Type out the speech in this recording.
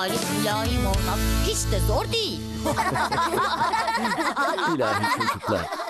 Galip mülayim olmak hiç de zor değil. İlahi çocuklar.